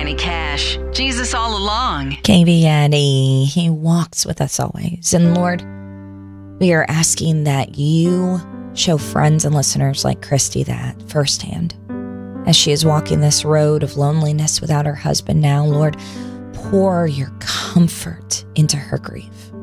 Johnny Cash. Jesus all along. KBNE, He walks with us always. And Lord, we are asking that you show friends and listeners like Christy that firsthand. As she is walking this road of loneliness without her husband now, Lord, pour your comfort into her grief.